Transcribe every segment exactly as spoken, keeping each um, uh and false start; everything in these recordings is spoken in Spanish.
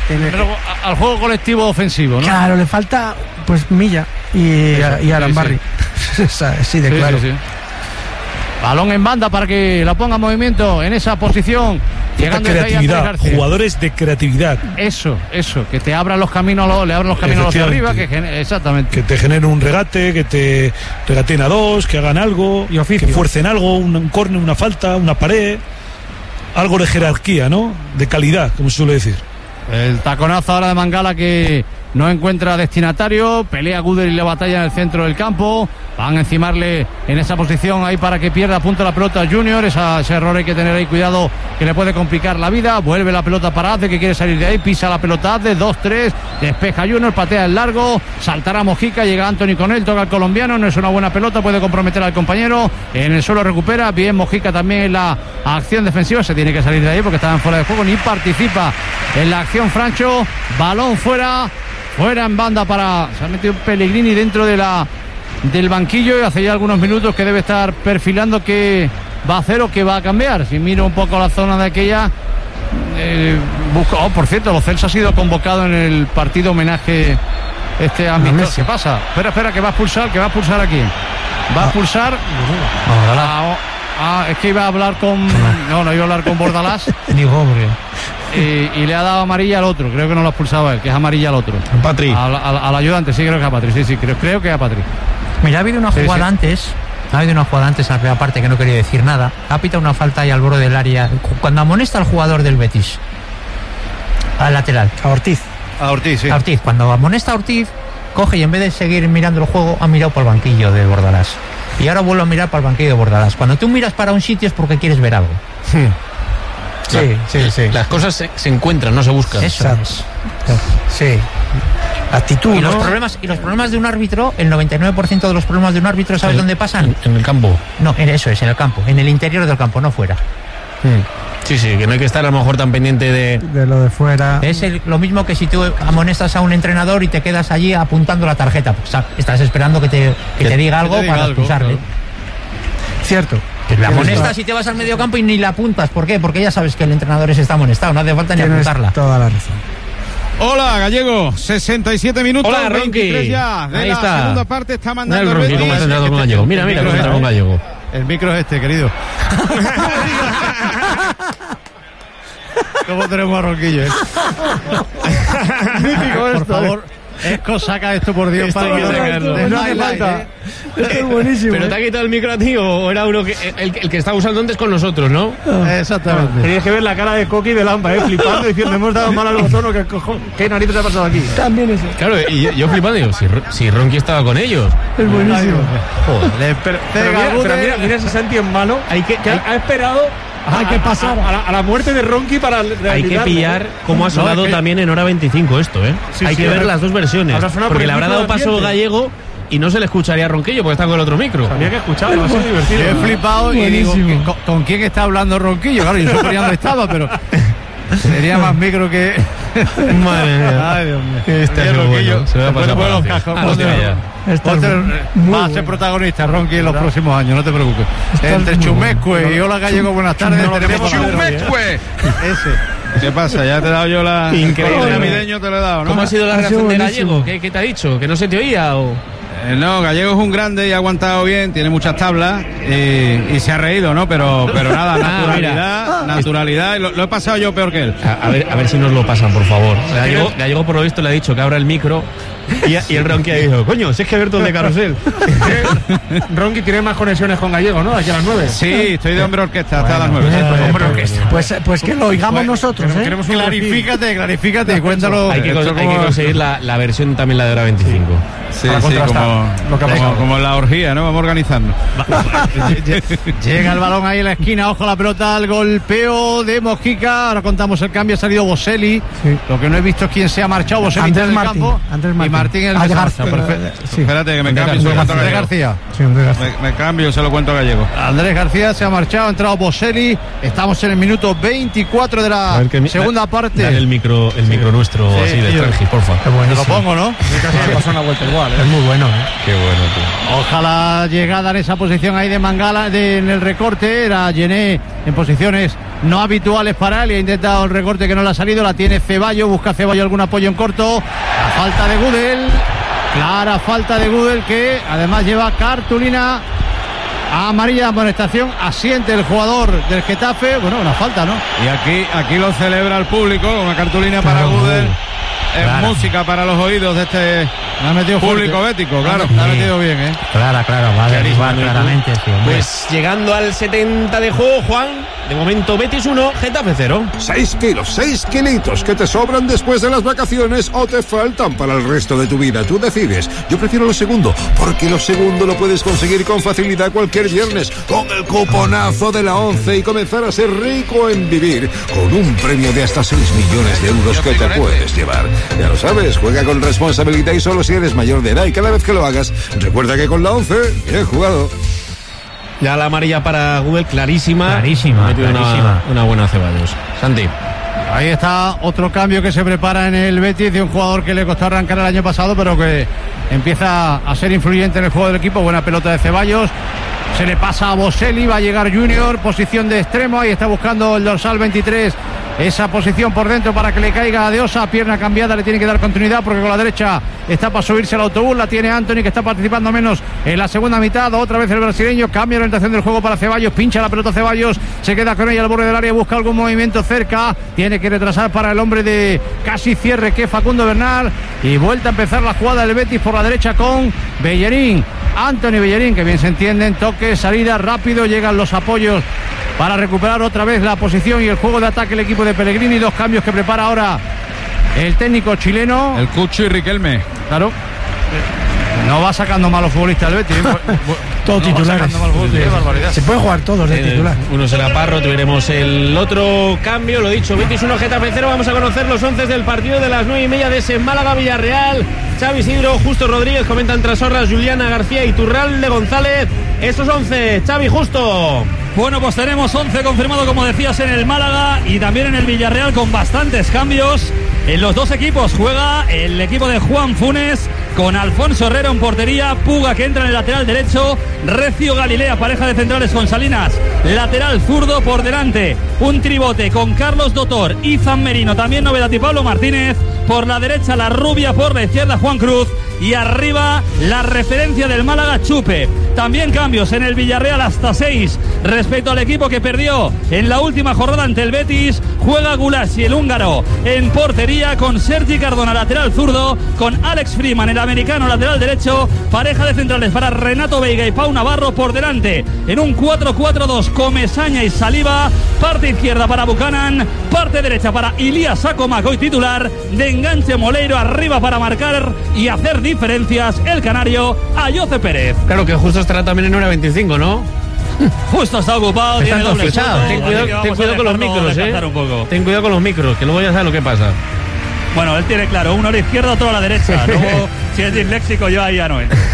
Tiene... Pero al juego colectivo ofensivo, ¿no? Claro, le falta pues Milla y, Eso, y Arambarri. sí, Sí, sí, de sí, claro. sí, sí. Balón en banda para que la ponga en movimiento en esa posición. Llegando creatividad, jugadores de creatividad. Eso, eso, que te abran los caminos, le abran los caminos a los de arriba, que gener, exactamente. Que te generen un regate, que te regateen a dos, que hagan algo, y oficio, que fuercen algo, un, un córner, una falta, una pared, algo de jerarquía, ¿no? De calidad, como se suele decir. El taconazo ahora de Mangala que no encuentra destinatario, pelea Gudel y la batalla en el centro del campo, van a encimarle en esa posición ahí para que pierda punto la pelota Junior, esa, ese error hay que tener ahí cuidado que le puede complicar la vida, vuelve la pelota para Aze que quiere salir de ahí, pisa la pelota Aze, dos tres, despeja Junior, patea el largo, saltará Mojica, llega Anthony con él, toca al colombiano, no es una buena pelota, puede comprometer al compañero, en el suelo recupera, bien Mojica también en la acción defensiva, se tiene que salir de ahí porque estaban fuera de juego, ni participa en la acción Francho, balón fuera, fuera en banda para, se ha metido Pellegrini dentro de la del banquillo y hace ya algunos minutos que debe estar perfilando que va a hacer o que va a cambiar. Si miro un poco la zona de aquella, eh, busco, oh, por cierto, Lo Celso ha sido convocado en el partido homenaje este amistoso. ¿Qué pasa? Espera, espera, que va a expulsar, que va a expulsar aquí. Va a expulsar. Ah, ah, es que iba a hablar con. No, no iba a hablar con Bordalás. Digo, hombre. Y, y le ha dado amarilla al otro, creo que no lo ha expulsado él, que es amarilla al otro. A Patri. Al, al, al ayudante, sí, creo que a Patri, sí, sí, creo, creo que a Patri. Mira, ha habido una sí, jugada sí. antes, ha habido una jugada antes, a la primera parte que no quería decir nada, ha pitado una falta ahí al borde del área, cuando amonesta al jugador del Betis, al lateral. A Ortiz. A Ortiz, sí. A Ortiz, cuando amonesta a Ortiz, coge y en vez de seguir mirando el juego, ha mirado para el banquillo de Bordalás. Y ahora vuelve a mirar para el banquillo de Bordalás. Cuando tú miras para un sitio es porque quieres ver algo. Sí, sí, sí, sí. Las cosas se, se encuentran, no se buscan. Eso es. Sí. Actitud, y, ¿no? los problemas, y los problemas de un árbitro, el noventa y nueve por ciento de los problemas de un árbitro, ¿sabes en, dónde pasan? En, en el campo. No, en eso es, en el campo, en el interior del campo, no fuera. Sí, sí, que no hay que estar a lo mejor tan pendiente de... De lo de fuera. Es el, lo mismo que si tú amonestas a un entrenador y te quedas allí apuntando la tarjeta. Pues, estás esperando que te, que que, te diga algo te diga para algo, expulsarle. Claro. Cierto. La amonestas y te vas al medio campo y ni la apuntas. ¿Por qué? Porque ya sabes que el entrenador ese está amonestado, no hace falta ni Tienes apuntarla. toda la razón. Hola, Gallego, sesenta y siete minutos. Hola, Ronqui. veintitrés ya de Ahí la está. segunda parte está mandando Mira el Ronqui, cómo ha entrado con Gallego. Mira, mira cómo ha entrado con Gallego. El micro es este, querido. ¿Cómo tenemos a Ronquillo? ¿Eh? Por favor, Esco, saca esto por Dios Esto para hay que que sacarlo. No hace falta. Esto es buenísimo. Pero te ha quitado el micro a ti o era uno que el, el que estaba usando antes con nosotros, ¿no? Exactamente. Tenías que ver la cara de Coqui de Lampa, ¿eh? Flipando, diciendo, hemos dado mal al botón, ¿qué, cojo, ¿qué narices ha pasado aquí? También eso. Claro, y yo, yo flipando, digo, si, si Ronqui estaba con ellos. Es buenísimo. Joder. Pero, pero, mira, pero mira, mira ese Santi en mano, hay que, que ha, ha esperado Hay que pasar a, a, a, la, a la muerte de Ronqui para Hay que pillar ¿eh? cómo ha sonado no, es que... también en hora veinticinco esto, ¿eh? Sí, hay sí, que ver habrá, las dos versiones. Porque le habrá dado paso Gallego y no se le escucharía a Ronquillo porque está con el otro micro. Había que escucharlo, ha sido divertido. Yo he flipado y digo, ¿con, ¿con quién está hablando Ronquillo? Claro, yo suponía dónde estaba, pero sería más micro que... Madre mía. Ay, Dios mío. Este es muy bueno. Se va a pasar por los cascos. Va a ser protagonista Ronqui en los próximos años, no te preocupes. Entre Chumescue y Hola Gallego, buenas tardes. Tenemos Chumescue. Ese. ¿Qué pasa? Ya te he dado yo la... Increíble. El navideño te lo he dado, ¿no? ¿Cómo ha sido la reacción de Gallego? ¿Qué, ¿Qué te ha dicho? ¿Que no se te oía o...? Eh, no, Gallego es un grande y ha aguantado bien, tiene muchas tablas y, y se ha reído, ¿no? Pero, pero nada, naturalidad, ah, naturalidad. Y lo, lo he pasado yo peor que él. A, a, ver, a ver si nos lo pasan, por favor. Gallego, Gallego por lo visto le ha dicho que abra el micro y, y el Ronqui ha dicho, coño, si es que Alberto de Carrusel. Ronqui tiene más conexiones con Gallego, ¿no? Aquí a las nueve. Sí, estoy de hombre orquesta hasta bueno, las nueve. Eh, sí, hombre orquesta. Pues, pues que lo oigamos pues, nosotros, ¿eh? Queremos clarifícate, clarifícate, cuéntalo. Hay que, hay como... que conseguir la, la versión también la de hora veinticinco. Sí, sí, sí como, lo que como, como la orgía, ¿no? Vamos organizando. Llega el balón ahí en la esquina, ojo la pelota, al golpeo de Mojica. Ahora contamos el cambio, ha salido Boselli. Sí. Lo que no he visto es quién se ha marchado. Boselli en el Martín, campo. Andrés Martín. Y Martín el ah, que García, se marcha. Perfecto. Sí. Espérate que me cambio. Andrés, Andrés, Andrés García. Sí, Andrés García. Me, me cambio, se lo cuento a Gallego. Andrés García se ha marchado, ha entrado Boselli. Estamos en el minuto veinticuatro de la mi, segunda da, parte. Dale el micro, el sí. micro nuestro sí, así de Trangi, porfa. Te lo pongo, ¿no? Casi me pasó una vuelta igual, ¿eh? Es muy bueno, ¿eh? Qué bueno, tío. Ojalá llegada en esa posición ahí de Mangala, de, en el recorte. Era Gené en posiciones no habituales para él y ha intentado el recorte que no le ha salido. La tiene Ceballos, busca Ceballos algún apoyo en corto. La falta de Gudel, clara falta de Gudel, que además lleva cartulina amarilla de amonestación. Asiente el jugador del Getafe. Bueno, una falta, ¿no? Y aquí, aquí lo celebra el público, una cartulina para Gudel. Es claro. Música para los oídos de este público bético, claro. La ha metido bien, ¿eh? Claro, claro, vale, igual, claramente. Sí, pues llegando al setenta de juego, Juan, de momento Betis uno, Getafe cero. seis kilos, seis kilitos que te sobran después de las vacaciones o te faltan para el resto de tu vida. Tú decides. Yo prefiero lo segundo, porque lo segundo lo puedes conseguir con facilidad cualquier viernes con el cuponazo de la once y comenzar a ser rico en vivir con un premio de hasta seis millones de euros que te puedes llevar. Ya lo sabes, juega con responsabilidad y solo si eres mayor de edad, y cada vez que lo hagas, recuerda que con la once, bien jugado. Ya la amarilla para Google, clarísima. Clarísima, clarísima. Una, una buena Ceballos. Santi. Ahí está otro cambio que se prepara en el Betis de un jugador que le costó arrancar el año pasado, pero que empieza a ser influyente en el juego del equipo. Buena pelota de Ceballos. Se le pasa a Boselli, va a llegar Junior, posición de extremo, ahí está buscando el dorsal veintitrés, esa posición por dentro para que le caiga a De Osa, pierna cambiada, le tiene que dar continuidad porque con la derecha está para subirse al autobús, la tiene Anthony que está participando menos en la segunda mitad, otra vez el brasileño, cambia la orientación del juego para Ceballos, pincha la pelota Ceballos, se queda con ella al borde del área, busca algún movimiento cerca, tiene que retrasar para el hombre de casi cierre que es Facundo Bernal, y vuelta a empezar la jugada del Betis por la derecha con Bellerín. Anthony Bellerín, que bien se entienden, toque, salida, rápido, llegan los apoyos para recuperar otra vez la posición y el juego de ataque el equipo de Pellegrini. Dos cambios que prepara ahora el técnico chileno. El Cucho y Riquelme. Claro. No va sacando malos futbolistas el Betis. Todos no titulares. Sí. Se pueden jugar todos de titular. Uno será Parro, tuviéramos el otro cambio, lo dicho, Betis uno, Getafe cero. Vamos a conocer los once del partido de las nueve y media de ese Málaga-Villarreal. Xavi Isidro, Justo Rodríguez, comentan Trasorras, Juliana García y Turralde González. Estos once, Xavi, Justo. Bueno, pues tenemos once confirmado, como decías, en el Málaga y también en el Villarreal, con bastantes cambios. En los dos equipos juega el equipo de Juan Funes con Alfonso Herrero en portería, Puga que entra en el lateral derecho, Recio Galilea, pareja de centrales con Salinas, lateral zurdo por delante, un tribote con Carlos Dotor, Izan Merino, también novedad, y Pablo Martínez, por la derecha la rubia, por la izquierda Juan Cruz, y arriba la referencia del Málaga, Chupe. También cambios en el Villarreal, hasta seis respecto al equipo que perdió en la última jornada ante el Betis. Juega Gulasi, el húngaro, en portería con Sergi Cardona, lateral zurdo, con Alex Freeman, el americano, lateral derecho, pareja de centrales para Renato Veiga y Pau Navarro por delante en un cuatro cuatro dos, Comesaña y Saliba, parte izquierda para Buchanan, parte derecha para Ilías Sacomaco y titular, de enganche Moleiro, arriba para marcar y hacer diferencias el canario, Ayoce Pérez. Claro que justo estará también en hora veinticinco, ¿no? Justo está ocupado, tiene doble sueldo. Ten cuidado, ten cuidado con los micros, eh. Ten cuidado con los micros, que luego ya sabes lo que pasa. Bueno, él tiene claro, uno a la izquierda, otro a la derecha. Luego, si es disléxico, yo ahí ya no entro.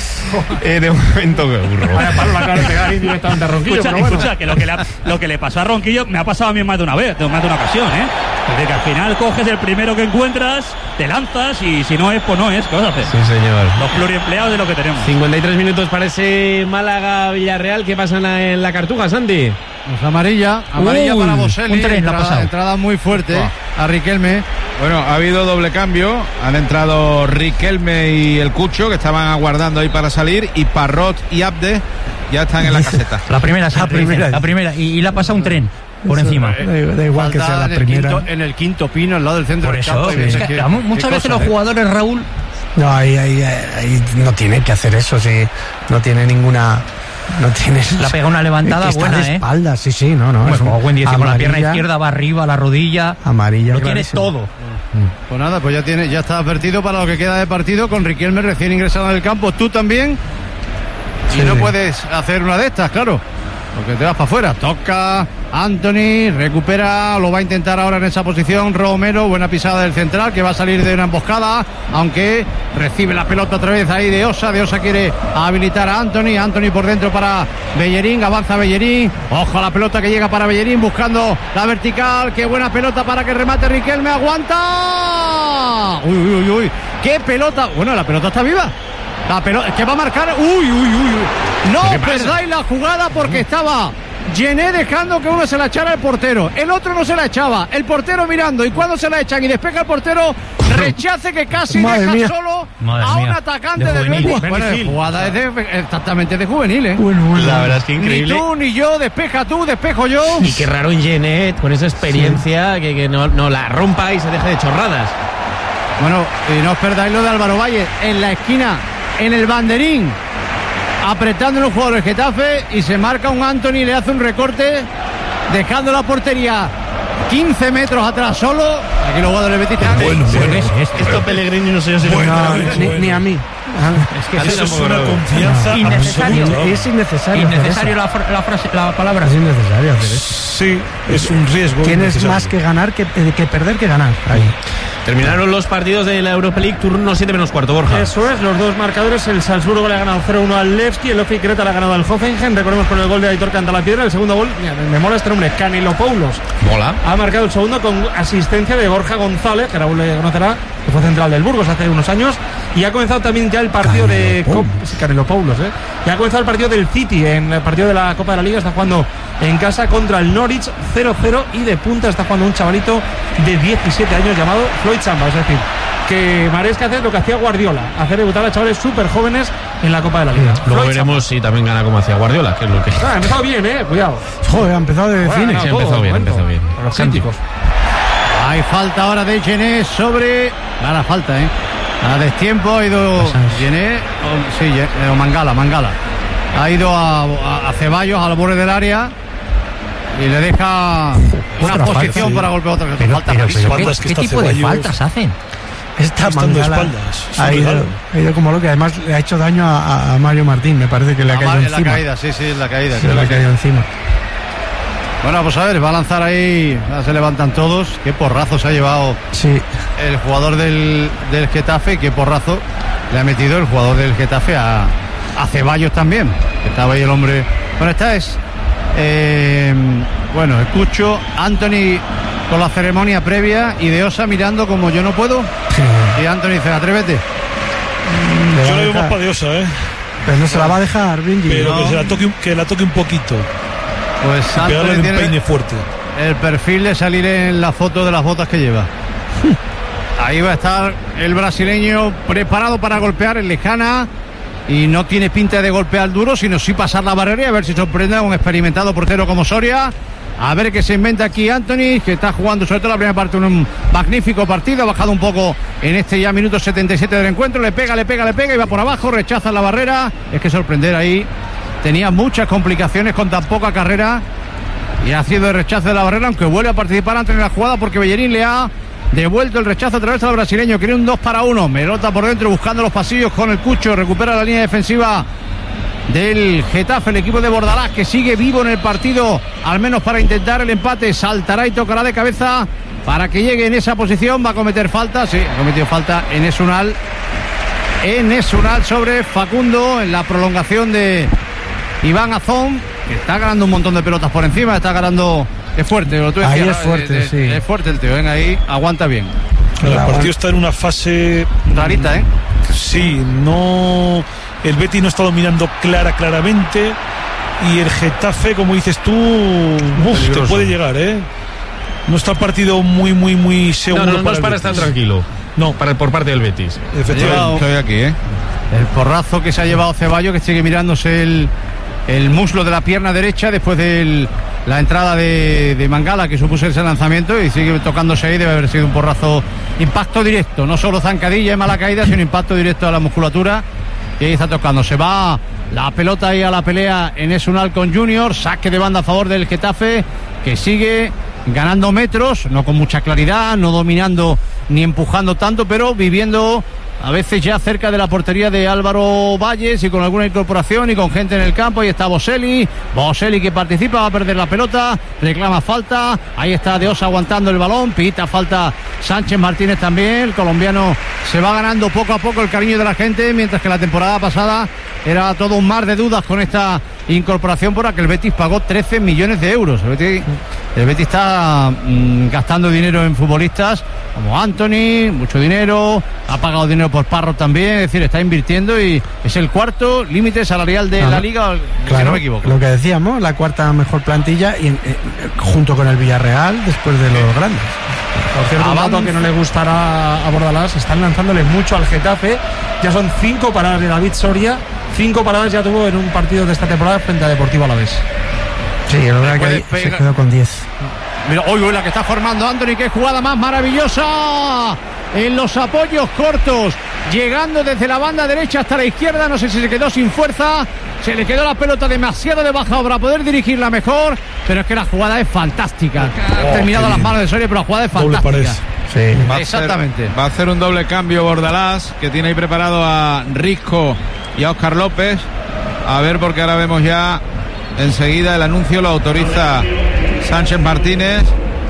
eh, de momento que burro. Vaya palo, la acaba de pegar directamente a Ronquillo. Escucha, pero bueno. escucha, que lo que, le, lo que le pasó a Ronquillo me ha pasado a mí más de una vez, más de una ocasión, ¿eh? Desde que al final coges el primero que encuentras, te lanzas y si no es, pues no es. ¿Qué vas a hacer? Sí, señor. Los pluriempleados de lo que tenemos. cincuenta y tres minutos para ese Málaga-Villarreal. ¿Qué pasa en la, en la Cartuja, Santi? Pues amarilla, amarilla Uy, para Boselli. un tren entrada, ha pasado. entrada muy fuerte Oh. a Riquelme. Bueno, ha habido doble cambio. Han entrado Riquelme y el Cucho, que estaban aguardando ahí para salir, y Parrot y Abde ya están en la caseta. La primera, sí, La primera. la primera. Y, y la pasa un tren por Eso, encima. Da, da igual que sea la en el primera. quinto- en el quinto pino, al lado del centro Por del eso, campo. es que, Qué- muchas qué veces cosa, los ¿eh? jugadores, Raúl, No, ahí, ahí, ahí no tiene que hacer eso, sí. No tiene ninguna. No tienes. la pega una levantada que está buena, de ¿eh? espalda, sí, sí, no, no. Bueno, es un- como buen dice, con la pierna amarilla, izquierda va arriba, la rodilla. Amarilla. Lo tiene clarísimo. todo. Pues nada, pues ya tiene, ya está advertido para lo que queda de partido con Riquelme recién ingresado en el campo. Tú también. Sí. Y no puedes hacer una de estas, claro. porque te vas para afuera. Toca Anthony, recupera, lo va a intentar ahora en esa posición Romero, buena pisada del central que va a salir de una emboscada, aunque recibe la pelota otra vez ahí de Osa. De Osa quiere habilitar a Anthony, Anthony por dentro para Bellerín, avanza Bellerín, ojo a la pelota que llega para Bellerín buscando la vertical, qué buena pelota para que remate Riquelme, aguanta, uy, uy, uy, uy, qué pelota, bueno, la pelota está viva. La pelota, es que va a marcar, uy, uy, uy, uy. No perdáis la jugada porque estaba Gené dejando que uno se la echara al portero, el otro no se la echaba, el portero mirando, y cuando se la echan y despeja el portero, rechace que casi Madre deja mía. solo Madre a un mía. atacante De del juvenil. Betis. Bueno, la jugada es de, exactamente de juvenil, ¿eh? Bueno, bueno. La verdad es que increíble. Ni tú ni yo, despeja tú, despejo yo. Y qué raro en Genet, con esa experiencia, que, que no, no la rompa y se deje de chorradas. Bueno, y no os perdáis lo de Álvaro Valle en la esquina, en el banderín, apretando en un jugador del Getafe, y se marca un Anthony, le hace un recorte, dejando la portería quince metros atrás solo. Aquí los jugadores del Betis te han- Bueno, bueno. Esto Pellegrini no sé yo si lo Bueno, entra No, bien. ni, ni a mí. Es que Eso es tampoco una lo veo. confianza Innecesario. absoluta. Es innecesario. hacer innecesario eso. la, fra- la frase, la palabra. Es innecesario hacer eso. Sí, es un riesgo. Tienes innecesario. más que ganar que, eh, que perder que ganar. Ahí. Terminaron los partidos de la Europa League, turno siete menos cuarto, Borja. Eso es, los dos marcadores. El Salzburgo le ha ganado cero uno al Levski, el Ofi Creta le ha ganado al Hoffenheim. Recordemos con el gol de Aitor Cantalapiedra. El segundo gol, mira, me mola este nombre, Canelopoulos. Mola. Ha marcado el segundo con asistencia de Borja González, que Raúl le conocerá, que fue central del Burgos hace unos años. Y ha comenzado también ya el partido de Cop- sí, Canelopoulos, ¿eh? Y ha comenzado el partido del City, en el partido de la Copa de la Liga. Está jugando en casa contra el Norwich cero cero, y de punta está jugando un chavalito de diecisiete años llamado Floyd Samba. Es decir, que Maresca hace lo que hacía Guardiola, hacer debutar a chavales súper jóvenes en la Copa de la Liga. Luego Floyd veremos si también gana como hacía Guardiola, que es lo que. Samba. Ah, ha empezado bien, eh, cuidado. Joder, ha empezado de Bueno, cine. no, Sí, todo, empezó bien, momento. empezó bien. Para los cánticos. Hay falta ahora de Gené sobre. Clara falta, ¿eh? A destiempo ha ido Gené, o, sí, Ye- o Mangala, Mangala. Ha ido a, a, a Ceballos al borde del área y le deja una Otra posición falta, sí. para golpear otra. Pero, falta pero, clarísima. pero ¿qué, Faltas que qué está tipo de Ceballos. faltas hacen? Esta Estando de Mangala espaldas, es un ha ido, regalo. ha ido como loco. Además le ha hecho daño a, a Mario Martín. Me parece que le ha Ah, caído vale, en la encima. caída, sí, sí, en la caída. Se creo le ha que- caído encima. Bueno, pues a ver, va a lanzar ahí, ya se levantan todos. Qué porrazo se ha llevado Sí. el jugador del, del Getafe, qué porrazo le ha metido el jugador del Getafe a, a Ceballos también, que estaba ahí el hombre. Bueno, esta es, eh, bueno, escucho Anthony con la ceremonia previa y de Osa mirando como yo no puedo. Y Anthony dice, atrévete. Le va Yo a le veo más dejar. para Diosa, ¿eh? Pero no se la va a dejar, Benji. Pero no. que, se la toque, un- que la toque un poquito. Pues Pegarle Anthony un tiene peine fuerte. el perfil de salir en la foto de las botas que lleva. Ahí va a estar el brasileño preparado para golpear en lejana, y no tiene pinta de golpear duro, sino sí pasar la barrera y a ver si sorprende a un experimentado portero como Soria. A ver qué se inventa aquí Anthony, que está jugando sobre todo la primera parte un magnífico partido, ha bajado un poco en este ya minuto setenta y siete del encuentro, le pega, le pega, le pega y va por abajo, rechaza la barrera. Es que sorprender ahí, tenía muchas complicaciones con tan poca carrera y ha sido el rechazo de la barrera, aunque vuelve a participar antes en la jugada porque Bellerín le ha devuelto el rechazo a través del brasileño. Quiere un dos para uno, Melota por dentro buscando los pasillos con el Cucho, recupera la línea defensiva del Getafe, el equipo de Bordalás, que sigue vivo en el partido, al menos para intentar el empate. Saltará y tocará de cabeza para que llegue en esa posición. Va a cometer falta, sí, ha cometido falta en Esunal, en Esunal sobre Facundo, en la prolongación de Iván Azón, que está ganando un montón de pelotas por encima, está ganando. Es fuerte, lo tú Ahí decías, es ¿no? fuerte, Eh, eh, sí. Es fuerte el tío, venga, ahí aguanta bien. El La- partido está en una fase. Rarita, ¿eh? Sí, no. El Betis no está dominando clara, claramente. Y el Getafe, como dices tú, uf, te Peligroso. puede llegar, ¿eh? No está el partido muy, muy, muy seguro. No, no, no para es el para Betis. estar tranquilo. No, Para, por parte del Betis. efectivamente. Estoy aquí, ¿eh? El porrazo que se ha llevado Ceballos, que sigue mirándose el, el muslo de la pierna derecha después de la entrada de, de Mangala, que supuso ese lanzamiento, y sigue tocándose ahí. Debe haber sido un porrazo, impacto directo, no solo zancadilla y mala caída, sino impacto directo a la musculatura. Y ahí está tocando. Se va la pelota ahí a la pelea en Esunal con Junior. Saque de banda a favor del Getafe, que sigue ganando metros, no con mucha claridad, no dominando ni empujando tanto, pero viviendo a veces ya cerca de la portería de Álvaro Valles y con alguna incorporación y con gente en el campo. Ahí está Boselli, Boselli que participa, va a perder la pelota, reclama falta, ahí está De Osa aguantando el balón, pita falta Sánchez Martínez también. El colombiano se va ganando poco a poco el cariño de la gente, mientras que la temporada pasada era todo un mar de dudas con esta incorporación por la que el Betis pagó trece millones de euros. El Betis, el Betis está mmm, gastando dinero en futbolistas como Anthony, mucho dinero, ha pagado dinero por Parro también, es decir, está invirtiendo y es el cuarto límite salarial de Ajá. la liga, claro, si no me equivoco. Lo que decíamos, la cuarta mejor plantilla y, eh, junto con el Villarreal después de los grandes. Por cierto, un dato que no le gustará a Bordalás, están lanzándole mucho al Getafe. Ya son cinco paradas de David Soria, cinco paradas ya tuvo en un partido de esta temporada frente a Deportivo Alavés. Sí, la verdad que ahí se quedó con diez. Mira, hoy la que está formando Anthony, qué jugada más maravillosa en los apoyos cortos, llegando desde la banda derecha hasta la izquierda. No sé si se quedó sin fuerza, se le quedó la pelota demasiado de baja para poder dirigirla mejor, pero es que la jugada es fantástica. Ha Oh, terminado las manos de Soria, pero la jugada es Doble fantástica. pared. Sí. Va a Exactamente. hacer, va a hacer un doble cambio Bordalás, que tiene ahí preparado a Risco y a Óscar López. A ver, porque ahora vemos ya enseguida el anuncio, lo autoriza Sánchez Martínez.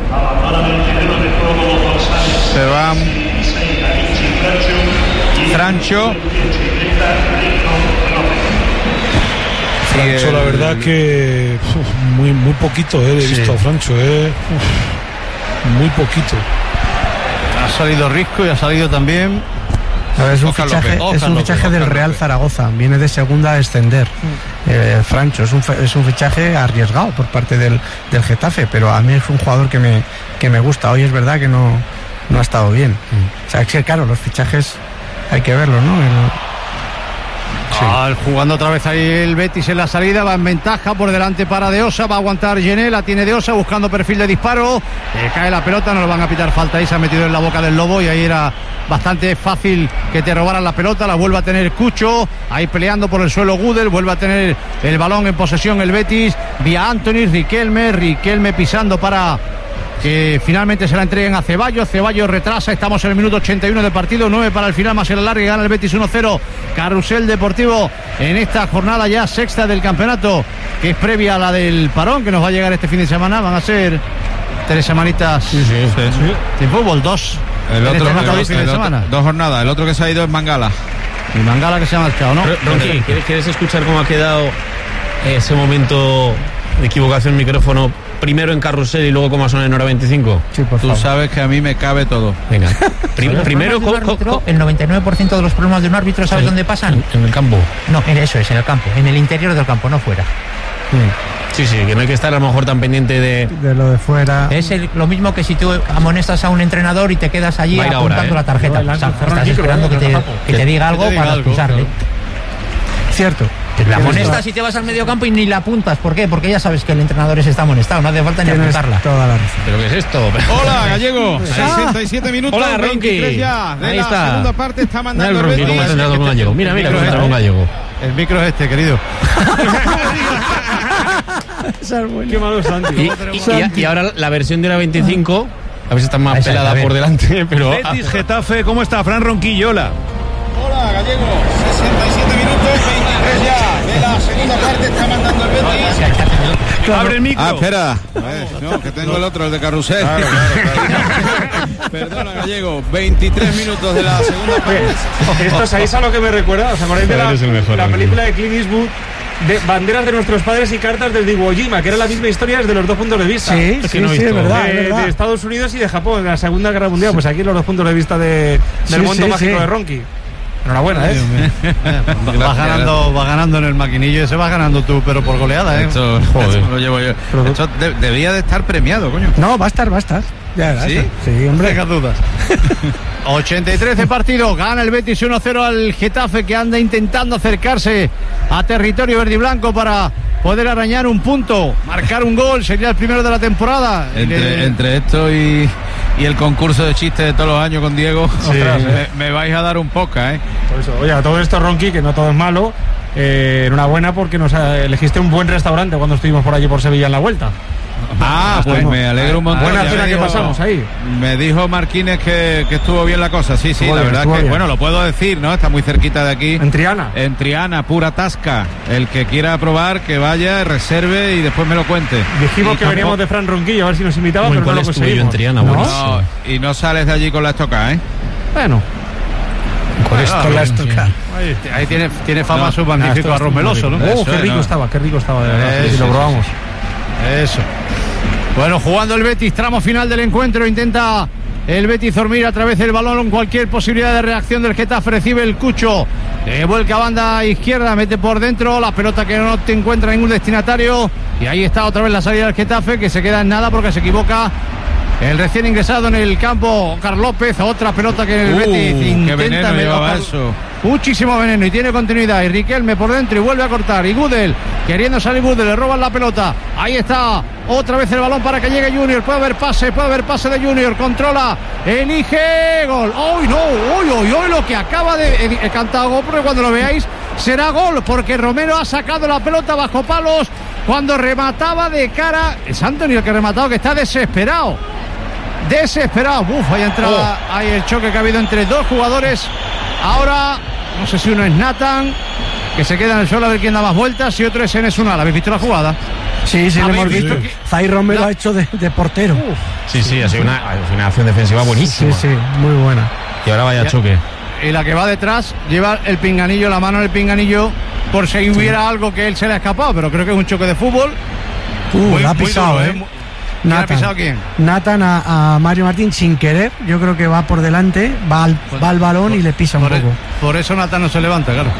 Se va Francho. Francho, el- la verdad que uf, muy muy poquito eh, he Sí. visto a Francho, eh. Uf, muy poquito. Ha salido Risco y ha salido también. A ver, es un Óscar fichaje, López, es Óscar un López, fichaje del Óscar Real López. Zaragoza, viene de segunda a descender. Eh, Francho es un, fe- es un fichaje arriesgado por parte del, del Getafe, pero a mí es un jugador que me, que me gusta. Hoy es verdad que no, no ha estado bien. O sea, es que claro, los fichajes hay que verlos, ¿no? El- Ah, jugando otra vez ahí el Betis en la salida, va en ventaja por delante para De Osa, va a aguantar Gené, la tiene De Osa buscando perfil de disparo, eh, cae la pelota, no le van a pitar falta ahí, se ha metido en la boca del lobo y ahí era bastante fácil que te robaran la pelota, la vuelve a tener Cucho, ahí peleando por el suelo Gudel, vuelve a tener el balón en posesión el Betis, vía Anthony, Riquelme, Riquelme pisando para que finalmente se la entreguen a Ceballos. Ceballos retrasa, estamos en el minuto ochenta y uno del partido, nueve para el final más el alargue, gana el Betis uno cero. Carrusel Deportivo en esta jornada ya sexta del campeonato, que es previa a la del parón que nos va a llegar este fin de semana. Van a ser tres semanitas de fútbol, dos El en otro, este el mismo otro- fin de el otro- semana. dos jornadas. El otro que se ha ido es Mangala. Y Mangala que se ha marchado, ¿no? Ronqui, ¿quieres, ¿quieres escuchar cómo ha quedado ese momento de equivocación micrófono? Primero en Carrusel y luego cómo suena en hora veinticinco. Sí, por Tú favor. sabes que a mí me cabe todo. Venga. Prim- Los primero problemas de un co- co- árbitro, co- el noventa y nueve por ciento de los problemas de un árbitro, ¿sabes Sí. dónde pasan? en el campo. No, en eso es, en el campo, en el interior del campo, no fuera. Sí, sí, que no hay que estar a lo mejor tan pendiente de. de lo de fuera. Es el- lo mismo que si tú amonestas a un entrenador y te quedas allí Va a ir apuntando ahora, ¿eh? la tarjeta. No, el O sea, ángel estás Ferran esperando que Quico, te, ¿no? que te diga algo te diga para algo, acusarle. Cierto. La amonestas y te vas al medio campo y ni la apuntas. ¿Por qué? Porque ya sabes que el entrenador ese está amonestado, no hace falta ni Tienes apuntarla. toda la razón. ¿Pero qué es esto? Hola, Gallego. sesenta y siete minutos. Hola, Ronqui. veintitrés ya. De Ahí la está. segunda parte está Mira mandando el el Ronqui, cómo Betis. ha entrado con Gallego. Mira, mira cómo entra con Gallego. El micro es este, querido. Qué malo Santi. Y, y- y- y ahora la versión de hora veinticinco, a ver si está más Esa, a pelada ver. por delante, pero. Betis, Getafe, ¿cómo está? Fran Ronquillo, hola. Hola, Gallego. sesenta y siete minutos, veintitrés ya. De la segunda parte está mandando el Betis. Abre el micro. Ah, espera. Eh, no, que tengo el otro, el de Carrusel. Perdona, Gallego. veintitrés minutos de la segunda parte. Esto, ¿sabéis a lo que me recuerda? ¿Os acordáis de la, Eres el mejor, la Ronqui. película de Clint Eastwood? De Banderas de nuestros padres y cartas del Iwo Jima, que era la misma historia desde los dos puntos de vista. Sí, que sí, no he sí, es visto. verdad, de, es verdad. de Estados Unidos y de Japón en la Segunda Guerra Mundial. Pues aquí los dos puntos de vista de, Sí, del mundo sí, mágico sí. de Ronqui. Enhorabuena, ¿eh? Vas ganando, vas ganando en el maquinillo, ese vas ganando tú, pero por goleada, ¿eh? Esto, Joder. esto lo llevo yo. Esto de- debía de estar premiado, coño. No, va a estar, va a estar. Ya verás. ¿Sí? Sí, hombre. Tengas dudas. ochenta y tres de partido, gana el Betis uno cero al Getafe, que anda intentando acercarse a territorio verde y blanco para poder arañar un punto, marcar un gol, sería el primero de la temporada. Entre, Le- entre esto y, y el concurso de chistes de todos los años con Diego, me, me vais a dar un poca, ¿eh? Por eso, oye, a todo esto, Ronqui, que no todo es malo. Eh, enhorabuena porque nos ha- elegiste un buen restaurante cuando estuvimos por allí por Sevilla en la vuelta. Ah, pues me alegro un montón. Buena Ya cena me que dijo- pasamos ahí. Me dijo Marquínez que, que estuvo bien la cosa. Sí, sí, Estuvo la bien, verdad estuvo que, bien. bueno, lo puedo decir, ¿no? Está muy cerquita de aquí. En Triana. En Triana, pura tasca. El que quiera probar, que vaya, reserve y después me lo cuente. Dijimos Y que veníamos de Fran Ronquillo a ver si nos invitaba, Muy pero no cuál lo estuve yo en conseguimos. Triana, ¿No? buenísimo. No, y no sales de allí con la estocada, ¿eh? Bueno, Con esto la estoca. Ahí, ahí tiene, tiene fama No, su magnífico esto arroz está muy meloso, ¿no? rico. Oh, Eso qué es, rico ¿no? estaba, qué rico estaba, de verdad. Eh, sí, sí, lo sí, probamos. Eso. Bueno, jugando el Betis, tramo final del encuentro, intenta el Betis dormir a través del balón, cualquier posibilidad de reacción del Getafe, recibe el Cucho, eh, vuelca a banda izquierda, mete por dentro, la pelota que no te encuentra ningún destinatario, y ahí está otra vez la salida del Getafe, que se queda en nada porque se equivoca el recién ingresado en el campo, Óscar López, otra pelota que el Uh, Betis qué intenta veneno meter- llevaba Óscar- eso. Muchísimo veneno y tiene continuidad. Y Riquelme por dentro y vuelve a cortar. Y Gudel, queriendo salir Gudel, le roban la pelota. Ahí está, otra vez el balón para que llegue Junior. Puede haber pase, puede haber pase de Junior. Controla, elige, gol. ¡Uy, no! ¡Uy, uy, uy! Lo que acaba de he cantado gol, porque cuando lo veáis será gol, porque Romero ha sacado la pelota bajo palos cuando remataba de cara. Es Antonio el que ha rematado, que está desesperado. Desesperado. Uf, ahí entraba, hay el choque que ha habido entre dos jugadores. Ahora, no sé si uno es Nathan, que se queda en el suelo a ver quién da más vueltas, y otro es Enes Unal. ¿Habéis visto la jugada? Sí, sí, lo ¿Habéis hemos visto visto. que- Zay Romero La- ha hecho de, de portero. Sí, sí, ha sido una, ha sido una acción defensiva Sí, buenísima. sí, muy buena. Y ahora vaya Ya. choque. Y la que va detrás lleva el pinganillo, la mano en el pinganillo, por si hubiera algo que él se le ha escapado, pero creo que es un choque de fútbol. Uh, Muy- la ha muy pisado, duro, ¿eh? Muy- ¿Quién ha pisado quién? Nathan a, a Mario Martín sin querer. Yo creo que va por delante, va al, va al balón y le pisa un Por, e- poco. por eso Nathan no se levanta, claro.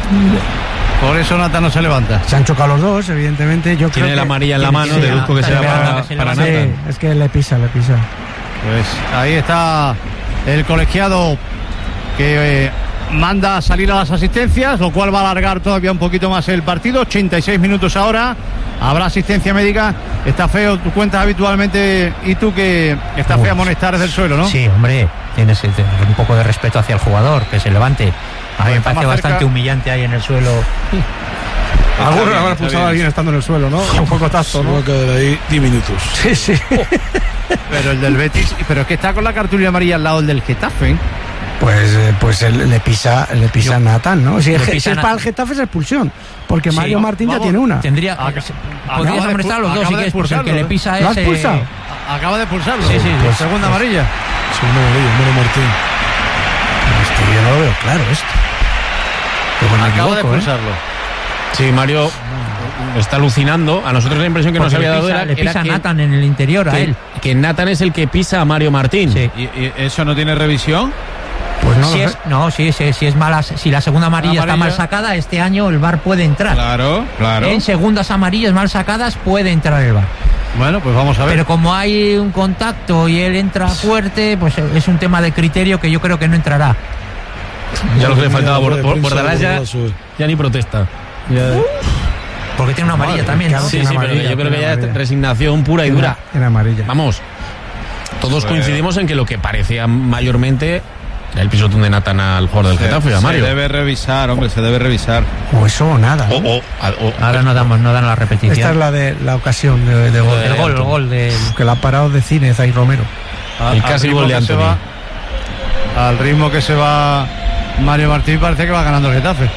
Por eso Nathan no se levanta. Se han chocado los dos, evidentemente. Yo Tiene creo la que- amarilla en la mano, sí, deduzco que está será esperando para, que se para Sí, Nathan. es que le pisa, le pisa. Pues ahí está el colegiado que eh, manda a salir a las asistencias, lo cual va a alargar todavía un poquito más el partido. ochenta y seis minutos ahora. Habrá asistencia médica. Está feo, tú cuentas habitualmente, y tú que está Uf. fea amonestar desde el suelo, ¿no? Sí, hombre, tienes que tener un poco de respeto hacia el jugador, que se levante. A mí me Está parece más bastante cerca. humillante ahí en el suelo. Algunos bien, habrá está expulsado bien. a alguien estando en el suelo, ¿no? Un poco tacto, Se va ¿no? a quedar ahí diez minutos. Sí, sí. Pero el del Betis, pero es que está con la cartulina amarilla al lado del Getafe, ¿eh? Pues, eh, pues él le pisa, le pisa a Nathan, ¿no? Si Le es, pisa si es a para el Nathan. Getafe es expulsión, porque Sí, Mario Martín ya vamos, tiene una. Tendría. Acaba- podrías acaba de amonestar a los expu- dos si acaba de quieres, porque el que expulsarlo, le ¿eh? pisa ¿Lo es. has expulsado? eh, Acaba de expulsarlo. Sí, sí, Por pues- segunda amarilla. Segundo amarilla, Mario Martín. Hostia, yo no lo veo claro esto. Luego me Acaba de equivoco, ¿eh? expulsarlo. Sí, Mario está alucinando. A nosotros la impresión que nos porque había le dado pisa, era, le era pisa a que, Nathan en el interior a que- él. que Nathan es el que pisa a Mario Martín. Sí. ¿Y, y eso no tiene revisión? Pues no Si lo es, sé. no, sí, sí, si es mala, si la segunda amarilla, está Amarilla. mal sacada, este año el V A R puede entrar. Claro, claro. En segundas amarillas mal sacadas puede entrar el V A R. Bueno, pues vamos a ver. Pero como hay un contacto y él entra fuerte, pues es un tema de criterio que yo creo que no entrará. Ya lo que le faltaba. Mira, Bor- rueda de Bor- prensa Bordalás de ya, Bordalás, eh. ya ni protesta. Ya- Porque tiene una amarilla Madre, también, ¿no? claro. sí, tiene sí, pero amarilla, yo creo que tiene ya es amarilla. resignación pura y Era- dura. Era amarilla. Vamos, todos Pues- coincidimos en que lo que parecía mayormente el pisotón de Nathan al jugador del Se- Getafe, a se Mario. debe revisar, hombre, se debe revisar. O eso o nada. O, ¿no? o- o- Ahora no damos, no dan la repetición. Esta es la de la ocasión de, de gol. el gol, el gol del. Que la ha parado de cine Zay Romero. A- el al casi ritmo gol de que se Anthony. va- al ritmo que se va Mario Martín, parece que va ganando el Getafe.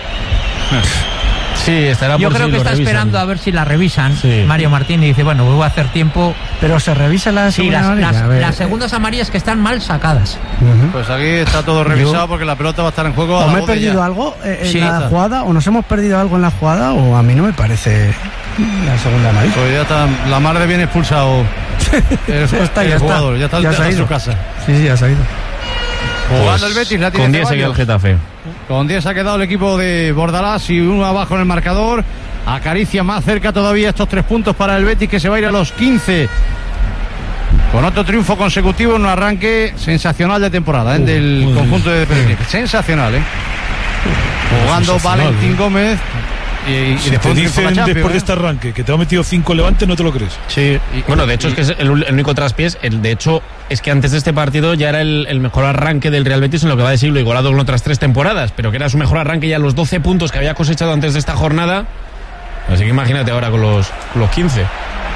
Sí, estará Yo por creo si que lo está revisan. esperando a ver si la revisan. Sí. Mario Martín y dice, bueno, voy a hacer tiempo. Pero se revisa la Sí, segunda las, amarilla. las- A ver, las eh, segundas amarillas que están mal sacadas. ujú. Pues aquí está todo revisado porque la pelota va a estar en juego. a ¿O la me he voz de perdido ya. algo eh, en Sí. la jugada? ¿O nos hemos perdido algo en la jugada? ¿O a mí no me parece la segunda amarilla? Pues ya está, la mar de bien expulsado el, Ya está, el ya está. jugador. Ya está, Ya ya se ha está en ido. su casa. Sí, sí, ya se ha ido. Jugando el Betis, la tiene Con diez seguía el Ceballos. Getafe. Con diez ha quedado el equipo de Bordalás y uno abajo en el marcador. Acaricia más cerca todavía estos tres puntos para el Betis, que se va a ir a los quince. Con otro triunfo consecutivo en un arranque sensacional de temporada ¿eh? Uh, del madre conjunto mía. de Pellegrini. Sensacional, ¿eh? Jugando sensacional, Valentín ¿eh? Gómez. Y, y Si después te un triunfo en dicen la Champions, después de ¿eh? este arranque que te ha metido cinco Levante, no te lo crees. Sí, Y- bueno, de hecho y- es que es el, el único traspiés. El, de hecho, es que antes de este partido ya era el, el mejor arranque del Real Betis en lo que va de siglo, igualado con otras tres temporadas, pero que era su mejor arranque ya los doce puntos que había cosechado antes de esta jornada. Así que imagínate ahora con los, con los quince.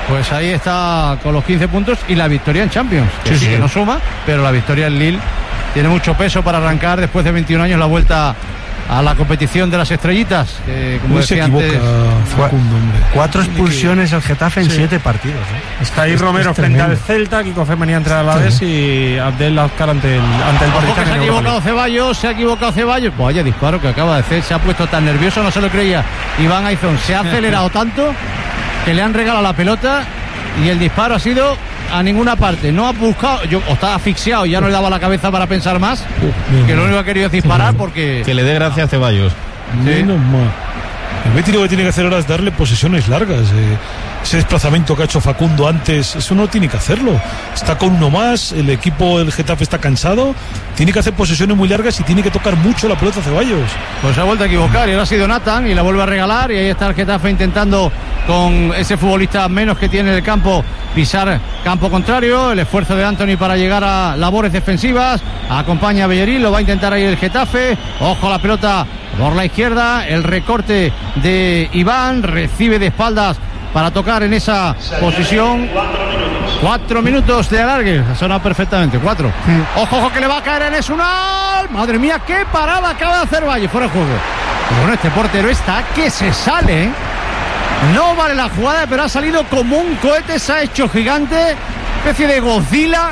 Pues ahí está con los quince puntos y la victoria en Champions. Que Sí, sí, sí. que no suma, pero la victoria en Lille tiene mucho peso para arrancar después de veintiún años la vuelta a la competición de las estrellitas. Que, como Muy se decía equivoca antes, Facundo, hombre. Cuatro Tiene expulsiones el Getafe en Sí. siete partidos. ¿eh? Está ahí Es- Romero es frente tremendo. al Celta, Kiko Femenía entre el Alavés y Abdel Azcar ante el, ante el Ojo que Partizan se ha en Europa equivocado League. Ceballos, se ha equivocado Ceballos. Vaya disparo que acaba de hacer, se ha puesto tan nervioso, no se lo creía. Iván Aizón se ha acelerado tanto que le han regalado la pelota y el disparo ha sido a ninguna parte. No ha buscado, yo, o estaba asfixiado y ya no le daba la cabeza para pensar más, que lo único que ha querido es disparar porque... Que le dé gracia a Ceballos. Menos mal. El Betis lo que tiene que hacer ahora es darle posesiones largas. Eh, ese desplazamiento que ha hecho Facundo antes, eso no tiene que hacerlo. Está con uno más, el equipo del Getafe está cansado, tiene que hacer posesiones muy largas y tiene que tocar mucho la pelota a Ceballos. Pues se ha vuelto a equivocar y ahora ha sido Nathan y la vuelve a regalar y ahí está el Getafe intentando con ese futbolista menos que tiene en el campo pisar campo contrario, el esfuerzo de Anthony para llegar a labores defensivas, acompaña a Bellerín, lo va a intentar ahí el Getafe, ojo a la pelota por la izquierda, el recorte de Iván, recibe de espaldas para tocar en esa posición. Cuatro minutos de alargue, ha sonado perfectamente, cuatro. Ojo, ojo que le va a caer en Esunal. Madre mía, qué parada acaba de hacer Valle, fuera de juego. Pero bueno, este portero está que se sale. No vale la jugada, pero ha salido como un cohete, se ha hecho gigante, especie de Godzilla.